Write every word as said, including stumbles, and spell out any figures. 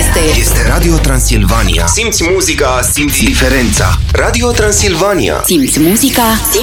este Este Radio Transilvania. Simți muzica, simți Diferența. Radio Transilvania. Simți muzica,